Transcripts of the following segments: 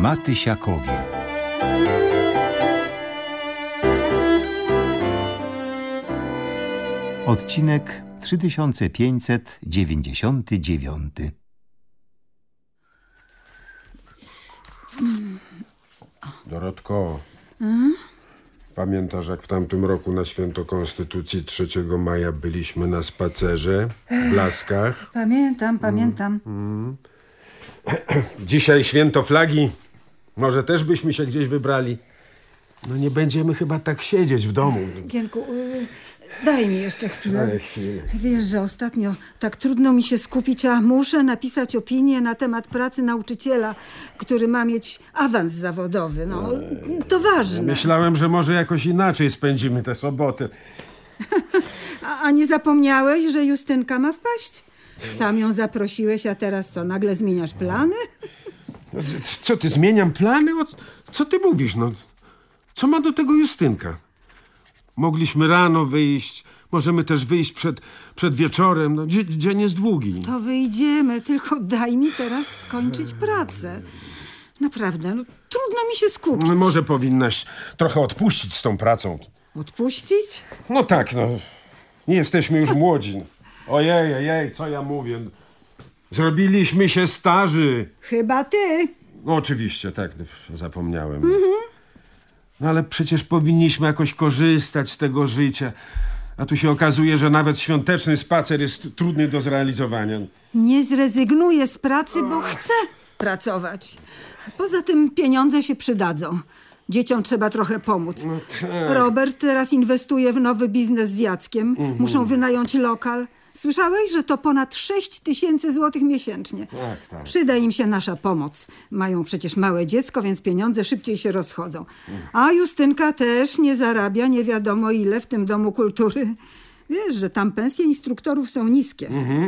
Matysiakowi. Odcinek 3599. Dorotko, pamiętasz, jak w tamtym roku na święto Konstytucji 3 maja byliśmy na spacerze w Laskach? Pamiętam. Dzisiaj święto flagi. Może też byśmy się gdzieś wybrali? No nie będziemy chyba tak siedzieć w domu. Gienku, daj mi jeszcze chwilę. Daj chwilę. Wiesz, że ostatnio tak trudno mi się skupić, a muszę napisać opinię na temat pracy nauczyciela, który ma mieć awans zawodowy. No, to ważne. Myślałem, że może jakoś inaczej spędzimy tę sobotę. A nie zapomniałeś, że Justynka ma wpaść? Sam ją zaprosiłeś, a teraz co, nagle zmieniasz plany? Co ty, zmieniam plany? Co ty mówisz? No, co ma do tego Justynka? Mogliśmy rano wyjść, możemy też wyjść przed wieczorem. No, dzień jest długi. To wyjdziemy, tylko daj mi teraz skończyć pracę. Naprawdę, no, trudno mi się skupić. No, może powinnaś trochę odpuścić z tą pracą. Odpuścić? No tak, no. Nie jesteśmy już młodzi. Ojej, co ja mówię? Zrobiliśmy się starzy. Chyba ty. No oczywiście, tak, zapomniałem. No ale przecież powinniśmy jakoś korzystać z tego życia. A tu się okazuje, że nawet świąteczny spacer jest trudny do zrealizowania. Nie zrezygnuję z pracy, bo chcę pracować. Poza tym pieniądze się przydadzą. Dzieciom trzeba trochę pomóc. No tak. Robert teraz inwestuje w nowy biznes z Jackiem. Muszą wynająć lokal. Słyszałeś, że to ponad 6 000 złotych miesięcznie. Tak. Przyda im się nasza pomoc. Mają przecież małe dziecko, więc pieniądze szybciej się rozchodzą. A Justynka też nie zarabia nie wiadomo ile w tym domu kultury. Wiesz, że tam pensje instruktorów są niskie.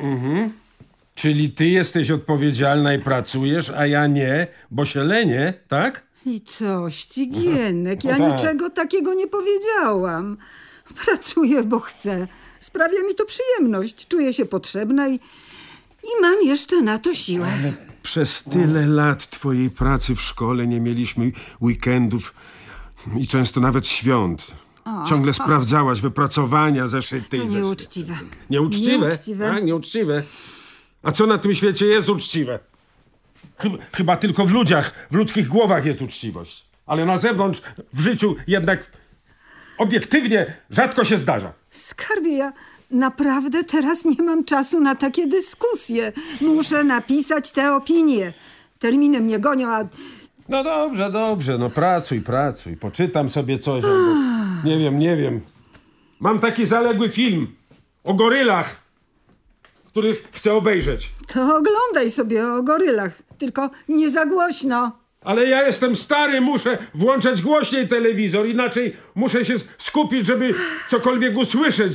Czyli ty jesteś odpowiedzialna i pracujesz, a ja nie, bo się lenię, tak? I coś ci, Gienek, ja tak. niczego takiego nie powiedziałam. Pracuję, bo chcę. Sprawia mi to przyjemność. Czuję się potrzebna i mam jeszcze na to siłę. Ale przez tyle lat twojej pracy w szkole nie mieliśmy weekendów i często nawet świąt. Ciągle sprawdzałaś wypracowania, zeszyty. To nieuczciwe. Nieuczciwe? Tak, nieuczciwe. A co na tym świecie jest uczciwe? Chyba tylko w ludziach, w ludzkich głowach jest uczciwość. Ale na zewnątrz, w życiu jednak obiektywnie rzadko się zdarza. Skarbie, ja naprawdę teraz nie mam czasu na takie dyskusje. Muszę napisać tę opinię. Terminy mnie gonią, a... No dobrze, no pracuj. Poczytam sobie coś albo... Nie wiem. Mam taki zaległy film o gorylach, których chcę obejrzeć. To oglądaj sobie o gorylach, tylko nie za głośno. Ale ja jestem stary, muszę włączać głośniej telewizor, inaczej muszę się skupić, żeby cokolwiek usłyszeć,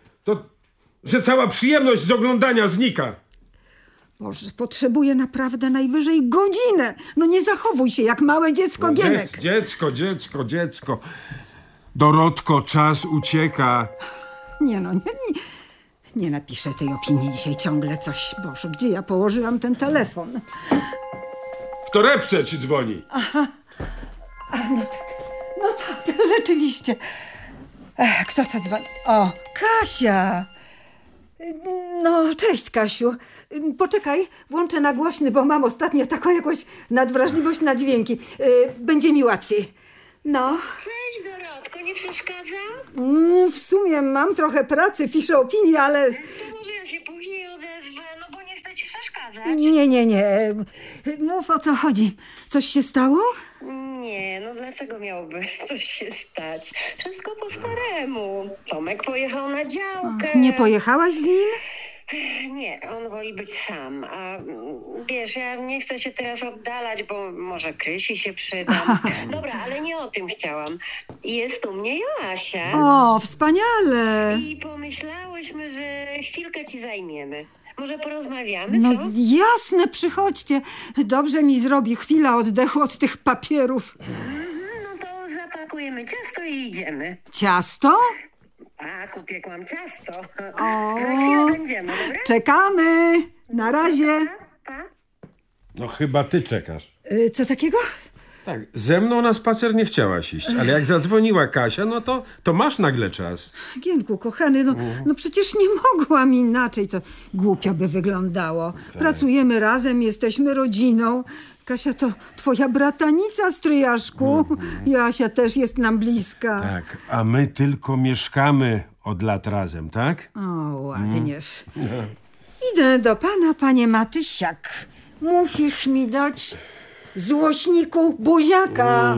że cała przyjemność z oglądania znika. Boże, potrzebuję naprawdę najwyżej godzinę. No nie zachowuj się jak małe dziecko, Gienek. Dziecko. Dorotko, czas ucieka. Nie napiszę tej opinii dzisiaj ciągle coś. Boże, gdzie ja położyłam ten telefon? W torebce ci dzwoni. No tak, rzeczywiście. Kto to dzwoni? O, Kasia. No, cześć, Kasiu. Poczekaj, włączę na głośny, bo mam ostatnio taką jakąś nadwrażliwość na dźwięki. Będzie mi łatwiej. No. Cześć, Dorotko, nie przeszkadzam? W sumie mam trochę pracy, piszę opinię, ale... To może ja się później odezwę, no bo nie chcę ci przeszkadzać. Nie. Mów, o co chodzi. Coś się stało? Nie, no dlaczego miałoby coś się stać? Wszystko po staremu. Tomek pojechał na działkę. Nie pojechałaś z nim? Nie, on woli być sam. A wiesz, ja nie chcę się teraz oddalać, bo może Krysi się przyda. Dobra, ale nie o tym chciałam. Jest u mnie Joasia. O, wspaniale. I pomyślałyśmy, że chwilkę ci zajmiemy. Może porozmawiamy, No co? jasne, przychodźcie. Dobrze mi zrobi chwila oddechu od tych papierów. No to zapakujemy ciasto i idziemy. Ciasto? Tak, upiekłam ciasto. O. Za chwilę będziemy, dobra? Czekamy. Na razie. Pa. No chyba ty czekasz. Co takiego? Tak, ze mną na spacer nie chciałaś iść, ale jak zadzwoniła Kasia, no to masz nagle czas. Gienku, kochany, no przecież nie mogłam inaczej. To głupio by wyglądało. Pracujemy razem, jesteśmy rodziną. Kasia to twoja bratanica, stryjaszku. Jasia też jest nam bliska. Tak, a my tylko mieszkamy od lat razem, tak? O, ładnież. Idę do pana, panie Matysiak. Musisz mi dać, złośniku, buziaka.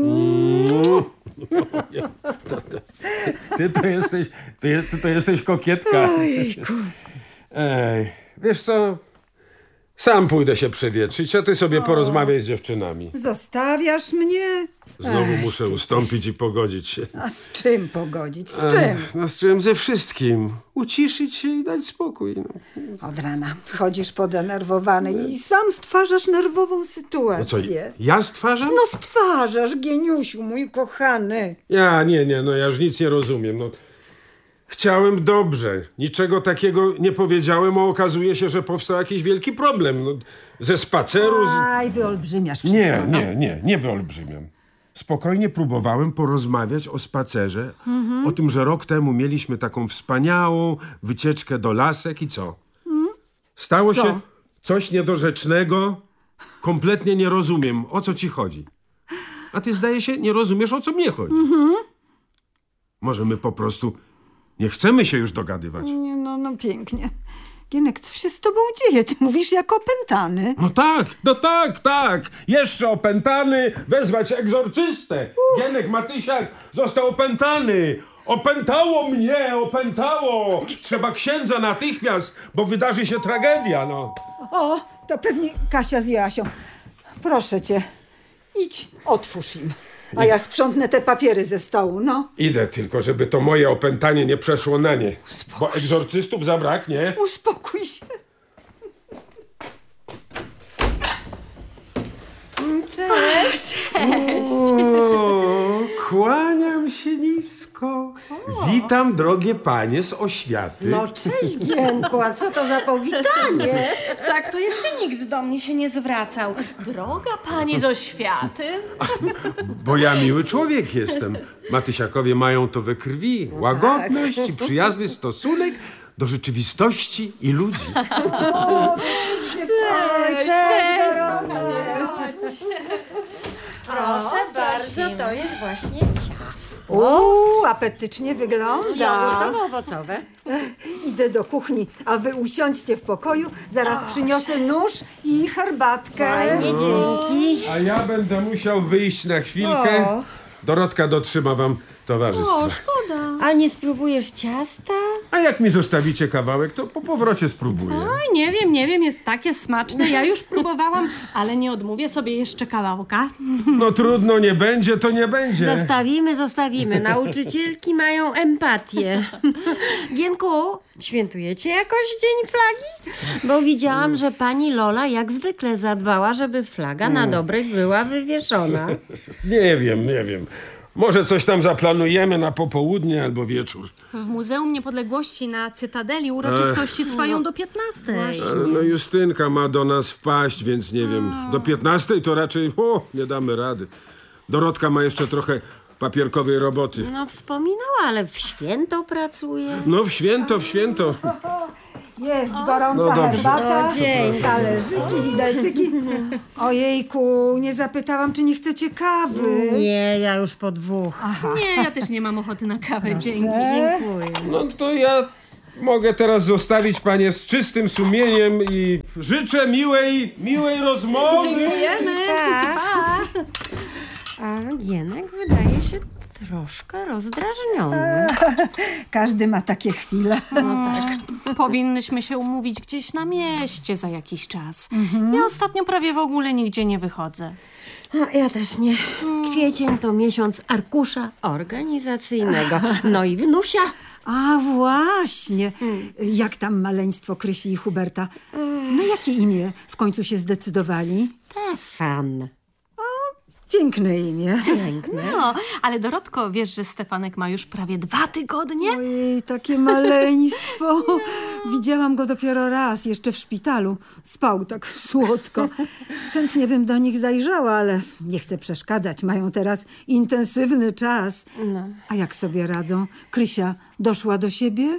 Ty to jesteś kokietka. Ojku. Ej, wiesz co? Sam pójdę się przewietrzyć, a ty sobie porozmawiaj z dziewczynami. Zostawiasz mnie? Znowu muszę ustąpić i pogodzić się. A z czym pogodzić? Z czym? No z czym? Ze wszystkim. Uciszyć się i dać spokój. No. Od rana chodzisz podenerwowany i sam stwarzasz nerwową No co, sytuację. ja stwarzam? No stwarzasz, geniusiu, mój kochany. Nie, no ja już nic nie rozumiem. No, chciałem dobrze. Niczego takiego nie powiedziałem, a okazuje się, że powstał jakiś wielki problem. No, ze spaceru... Aj, wyolbrzymiasz wszystko. Nie wyolbrzymiam. Spokojnie próbowałem porozmawiać o spacerze, o tym, że rok temu mieliśmy taką wspaniałą wycieczkę do lasek i co? Stało Co? się coś niedorzecznego. Kompletnie nie rozumiem, o co ci chodzi. A ty, zdaje się, nie rozumiesz, o co mnie chodzi. Może my po prostu nie chcemy się już dogadywać. Nie, no pięknie. Gienek, co się z tobą dzieje? Ty mówisz jak opętany. No tak. Jeszcze opętany, wezwać egzorcystę. Gienek Matysiak został opętany. Opętało. Trzeba księdza natychmiast, bo wydarzy się tragedia, no. O, to pewnie Kasia z Jasią. Proszę cię, idź, otwórz im. A ja sprzątnę te papiery ze stołu, no. Idę tylko, żeby to moje opętanie nie przeszło na nie. Bo egzorcystów zabraknie. Uspokój się. Cześć. O, kłaniam się nisko. Witam, drogie panie z Oświaty. No cześć, Gienku, a co to za powitanie? Tak, to jeszcze nikt do mnie się nie zwracał. Droga pani z Oświaty. Bo ja miły człowiek jestem. Matysiakowie mają to we krwi. Łagodność i przyjazny stosunek do rzeczywistości i ludzi. Proszę bardzo, to jest właśnie ciasto. Apetycznie wygląda. Jogurtowo-owocowe. Idę do kuchni, a wy usiądźcie w pokoju. Zaraz przyniosę nóż i herbatkę. Fajnie, dzięki. A ja będę musiał wyjść na chwilkę. O. Dorotka dotrzyma wam towarzystwa. A nie spróbujesz ciasta? A jak mi zostawicie kawałek, to po powrocie spróbuję. Oj, nie wiem, jest takie smaczne. Ja już próbowałam, ale nie odmówię sobie jeszcze kawałka. No trudno, nie będzie, to nie będzie. Zostawimy. Nauczycielki mają empatię. Gienku, świętujecie jakoś Dzień Flagi? Bo widziałam, że pani Lola jak zwykle zadbała, żeby flaga na Dobrych była wywieszona. Nie wiem. Może coś tam zaplanujemy na popołudnie albo wieczór. W Muzeum Niepodległości na Cytadeli uroczystości trwają do 15. Ale no Justynka ma do nas wpaść, więc nie wiem. Do 15 to raczej nie damy rady. Dorotka ma jeszcze trochę papierkowej roboty. No wspominała, ale w święto pracuje. No w święto. Jest gorąca No dobrze. herbata, No, dzięki. talerzyki, widelczyki. Ojejku, nie zapytałam, czy nie chcecie kawy. Nie, ja już po 2. Nie, ja też nie mam ochoty na kawę, dzięki. Dziękuję. No to ja mogę teraz zostawić panie z czystym sumieniem i życzę miłej rozmowy. A Gienek wydaje się troszkę rozdrażniony. Każdy ma takie chwile. Powinnyśmy się umówić gdzieś na mieście za jakiś czas. Ja ostatnio prawie w ogóle nigdzie nie wychodzę. No, ja też nie. Kwiecień to miesiąc arkusza organizacyjnego. No i wnusia. A właśnie. Jak tam maleństwo Krysi i Huberta? Na jakie imię w końcu się zdecydowali? Stefan. Piękne imię. Piękne. No, ale Dorotko, wiesz, że Stefanek ma już prawie 2 tygodnie? Ojej, takie maleństwo. Widziałam go dopiero raz, jeszcze w szpitalu. Spał tak słodko. Chętnie bym do nich zajrzała, ale nie chcę przeszkadzać. Mają teraz intensywny czas. No. A jak sobie radzą? Krysia doszła do siebie?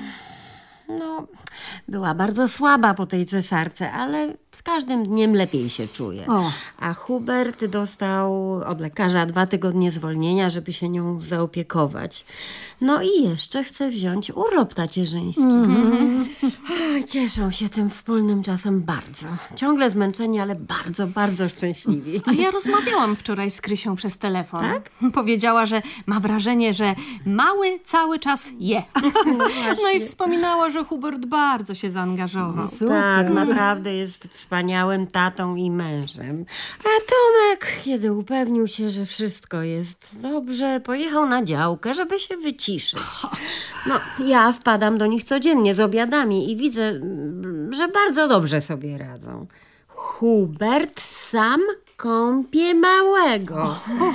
No, była bardzo słaba po tej cesarce, ale z każdym dniem lepiej się czuje. O. A Hubert dostał od lekarza 2 tygodnie zwolnienia, żeby się nią zaopiekować. No i jeszcze chce wziąć urlop tacierzyński. Oj, cieszą się tym wspólnym czasem bardzo. Ciągle zmęczeni, ale bardzo, bardzo szczęśliwi. A ja rozmawiałam wczoraj z Krysią przez telefon. Tak? Powiedziała, że ma wrażenie, że mały cały czas je. No i wspominała, że Hubert bardzo się zaangażował. Tak, naprawdę jest wspaniałym tatą i mężem. A Tomek, kiedy upewnił się, że wszystko jest dobrze, pojechał na działkę, żeby się wyciszyć. No, ja wpadam do nich codziennie z obiadami i widzę, że bardzo dobrze sobie radzą. Hubert sam kąpie małego.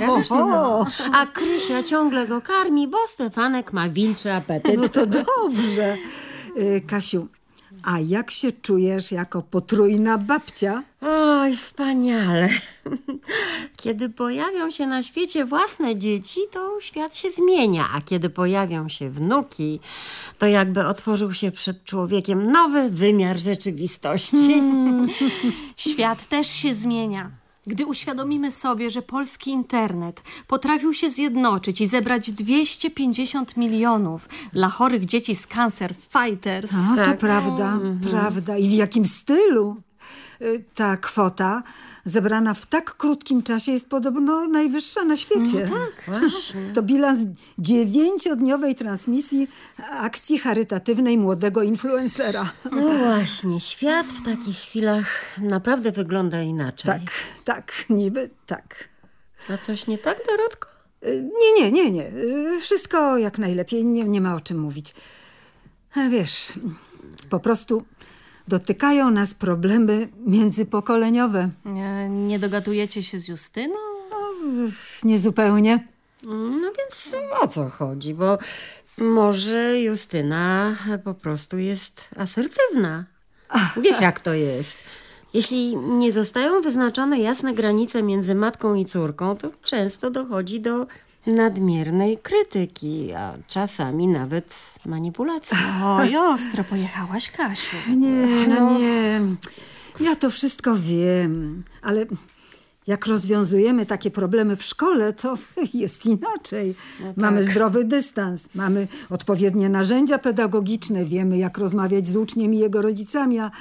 A Krysia ciągle go karmi, bo Stefanek ma wilczy apetyt. No to dobrze. Kasiu, a jak się czujesz jako potrójna babcia? Oj, wspaniale. Kiedy pojawią się na świecie własne dzieci, to świat się zmienia, a kiedy pojawią się wnuki, to jakby otworzył się przed człowiekiem nowy wymiar rzeczywistości. Świat też się zmienia. Gdy uświadomimy sobie, że polski internet potrafił się zjednoczyć i zebrać 250 milionów dla chorych dzieci z Cancer Fighters. A, to prawda, prawda. I w jakim stylu? Ta kwota zebrana w tak krótkim czasie jest podobno najwyższa na świecie. No tak, właśnie. To bilans 9-dniowej transmisji akcji charytatywnej młodego influencera. No właśnie, świat w takich chwilach naprawdę wygląda inaczej. Tak, niby tak. A coś nie tak, Dorotko? Nie. Wszystko jak najlepiej, nie ma o czym mówić. Wiesz, po prostu dotykają nas problemy międzypokoleniowe. Nie dogadujecie się z Justyną? Niezupełnie. No więc o co chodzi? Bo może Justyna po prostu jest asertywna. Wiesz, jak to jest. Jeśli nie zostają wyznaczone jasne granice między matką i córką, to często dochodzi do nadmiernej krytyki, a czasami nawet manipulacji. Oj, ostro pojechałaś, Kasiu. Nie. Ja to wszystko wiem, ale jak rozwiązujemy takie problemy w szkole, to jest inaczej. Mamy zdrowy dystans, mamy odpowiednie narzędzia pedagogiczne, wiemy, jak rozmawiać z uczniem i jego rodzicami, a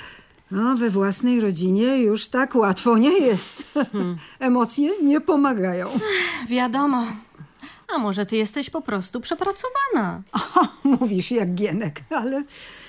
we własnej rodzinie już tak łatwo nie jest. Emocje nie pomagają. Wiadomo. A może ty jesteś po prostu przepracowana? Mówisz jak Gienek, ale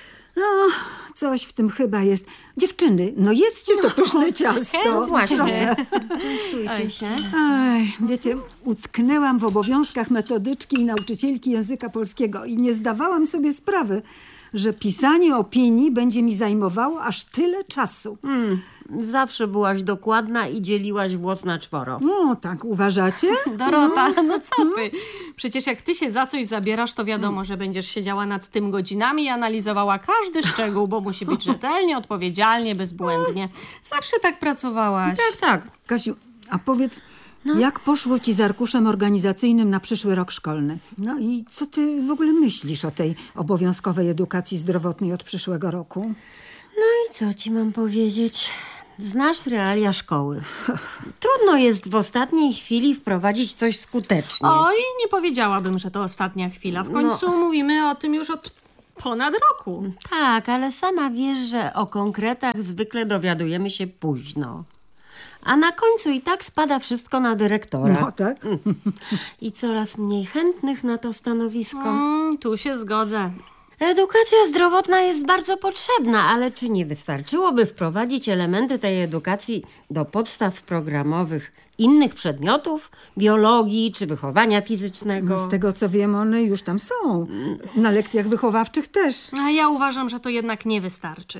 coś w tym chyba jest. Dziewczyny, jedzcie to pyszne ciasto. Właśnie. Proszę. Częstujcie się. Wiecie, utknęłam w obowiązkach metodyczki i nauczycielki języka polskiego i nie zdawałam sobie sprawy, że pisanie opinii będzie mi zajmowało aż tyle czasu. Zawsze byłaś dokładna i dzieliłaś włos na 4. No, tak uważacie? Dorota, no co ty? Przecież jak ty się za coś zabierasz, to wiadomo, że będziesz siedziała nad tym godzinami i analizowała każdy szczegół, bo musi być rzetelnie, odpowiedzialnie, bezbłędnie. Zawsze tak pracowałaś. Tak. Kasiu, a powiedz, jak poszło ci z arkuszem organizacyjnym na przyszły rok szkolny? No i co ty w ogóle myślisz o tej obowiązkowej edukacji zdrowotnej od przyszłego roku? No i co ci mam powiedzieć? Znasz realia szkoły. Trudno jest w ostatniej chwili wprowadzić coś skutecznie. Oj, nie powiedziałabym, że to ostatnia chwila. W końcu mówimy o tym już od ponad roku. Tak, ale sama wiesz, że o konkretach zwykle dowiadujemy się późno. A na końcu i tak spada wszystko na dyrektora. No tak. I coraz mniej chętnych na to stanowisko. Tu się zgodzę. Edukacja zdrowotna jest bardzo potrzebna, ale czy nie wystarczyłoby wprowadzić elementy tej edukacji do podstaw programowych innych przedmiotów? Biologii czy wychowania fizycznego? Z tego co wiem, one już tam są. Na lekcjach wychowawczych też. A ja uważam, że to jednak nie wystarczy.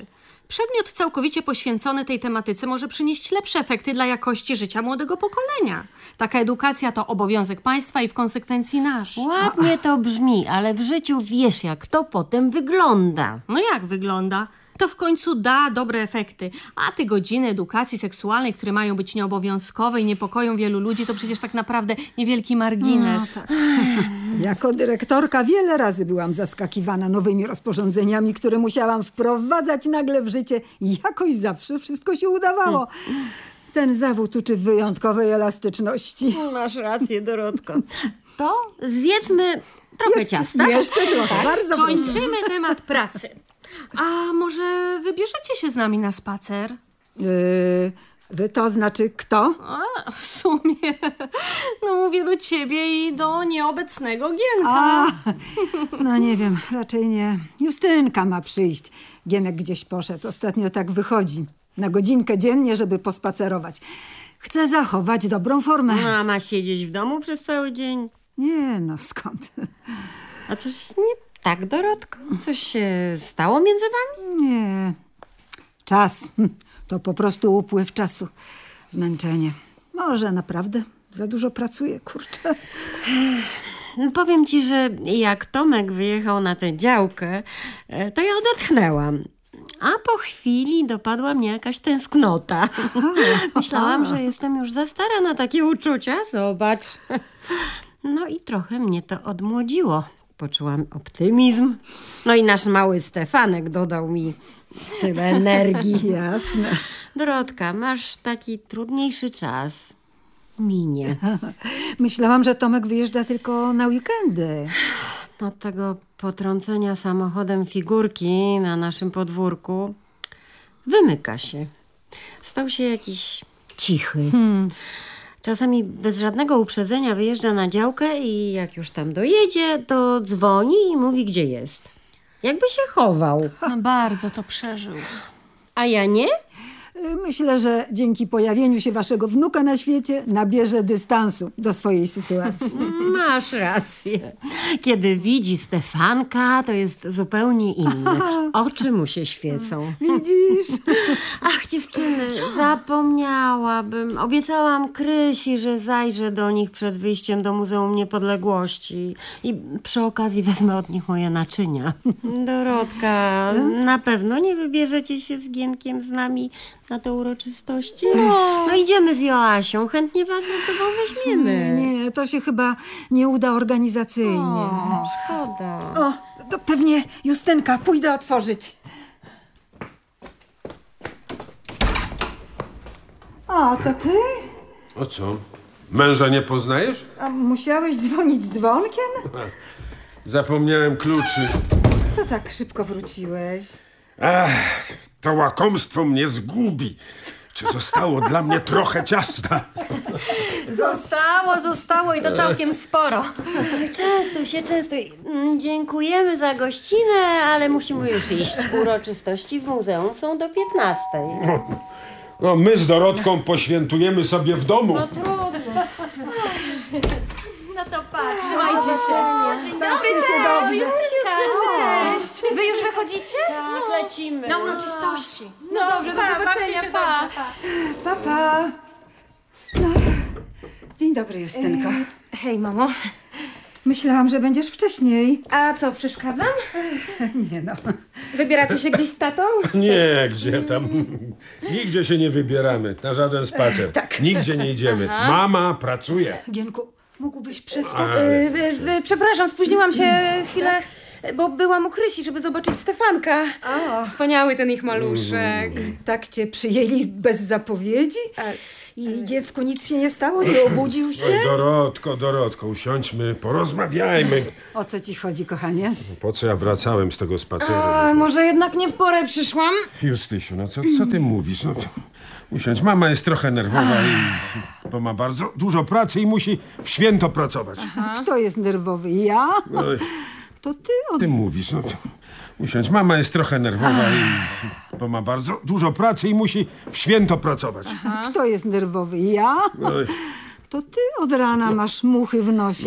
Przedmiot całkowicie poświęcony tej tematyce może przynieść lepsze efekty dla jakości życia młodego pokolenia. Taka edukacja to obowiązek państwa i w konsekwencji nasz. Ładnie to brzmi, ale w życiu wiesz, jak to potem wygląda. No jak wygląda? To w końcu da dobre efekty. A te godziny edukacji seksualnej, które mają być nieobowiązkowe i niepokoją wielu ludzi, to przecież tak naprawdę niewielki margines. Jako dyrektorka wiele razy byłam zaskakiwana nowymi rozporządzeniami, które musiałam wprowadzać nagle w życie i jakoś zawsze wszystko się udawało. Ten zawód uczy wyjątkowej elastyczności. Masz rację, Dorotko. To zjedzmy trochę ciasta. Jeszcze trochę, bardzo proszę. Kończymy temat pracy. A może wybierzecie się z nami na spacer? Wy to znaczy kto? A, w sumie, no mówię do ciebie i do nieobecnego Gienka. A, no nie wiem, raczej nie. Justynka ma przyjść. Gienek gdzieś poszedł. Ostatnio tak wychodzi. Na godzinkę dziennie, żeby pospacerować. Chce zachować dobrą formę. A ma siedzieć w domu przez cały dzień? Nie no, skąd? A coś nie tak, Dorotko? Coś się stało między wami? Nie. Czas. To po prostu upływ czasu. Zmęczenie. Może naprawdę za dużo pracuję, kurczę. Powiem ci, że jak Tomek wyjechał na tę działkę, to ja odetchnęłam. A po chwili dopadła mnie jakaś tęsknota. Myślałam, że jestem już za stara na takie uczucia. Zobacz. No i trochę mnie to odmłodziło. Poczułam optymizm. No i nasz mały Stefanek dodał mi tyle energii. Jasne. Dorotka, masz taki trudniejszy czas. Minie. Myślałam, że Tomek wyjeżdża tylko na weekendy. Od tego potrącenia samochodem figurki na naszym podwórku wymyka się. Stał się jakiś cichy. Czasami bez żadnego uprzedzenia wyjeżdża na działkę i jak już tam dojedzie, to dzwoni i mówi, gdzie jest. Jakby się chował. No, bardzo to przeżył. A ja nie? Myślę, że dzięki pojawieniu się waszego wnuka na świecie nabierze dystansu do swojej sytuacji. Masz rację. Kiedy widzi Stefanka, to jest zupełnie inny. Oczy mu się świecą. Widzisz? Ach, dziewczyny, zapomniałabym. Obiecałam Krysi, że zajrzę do nich przed wyjściem do Muzeum Niepodległości. I przy okazji wezmę od nich moje naczynia. Dorotka, na pewno nie wybierzecie się z Gienkiem z nami na te uroczystości? No idziemy z Joasią. Chętnie was ze sobą weźmiemy. Nie, to się chyba nie uda organizacyjnie. Szkoda. O, to pewnie Justynka. Pójdę otworzyć. O, to ty? O co? Męża nie poznajesz? A musiałeś dzwonić z dzwonkiem? Zapomniałem kluczy. Co tak szybko wróciłeś? Ach, to łakomstwo mnie zgubi. Czy zostało dla mnie trochę ciasta? Zostało i to całkiem sporo. Częstuj. Dziękujemy za gościnę, ale musimy już iść. Uroczystości w muzeum są do 15. No, my z Dorotką poświętujemy sobie w domu. No trudno. No to patrz, trzymajcie się. Dzień dobry, cześć. Justynka, cześć. Wy już wychodzicie? No, lecimy. Na uroczystości. No dobrze, do zobaczenia, pa. Papa. No. Dzień dobry, Justynko. Hej, mamo. Myślałam, że będziesz wcześniej. A co, przeszkadzam? Nie no. Wybieracie się gdzieś z tatą? Nie, gdzie tam. Nigdzie się nie wybieramy. Na żaden spacer. Tak. Nigdzie nie idziemy. Mama pracuje. Gienku, mógłbyś przestać? Przepraszam, spóźniłam się chwilę, bo byłam u Krysi, żeby zobaczyć Stefanka. Wspaniały ten ich maluszek. Tak cię przyjęli bez zapowiedzi? I dziecku nic się nie stało? Nie obudził się? Oj, Dorotko, usiądźmy, porozmawiajmy. O co ci chodzi, kochanie? Po co ja wracałem z tego spaceru? A, może jednak nie w porę przyszłam? Justysiu, no co ty mówisz? No to usiądź, mama jest trochę nerwowa, bo ma bardzo dużo pracy i musi w święto pracować. Kto jest nerwowy? Ja? Oj, To ty ty mówisz, no to usiądź, mama jest trochę nerwowa, bo ma bardzo dużo pracy i musi w święto pracować. Kto jest nerwowy? Ja? Oj. To ty od rana masz muchy w nosie.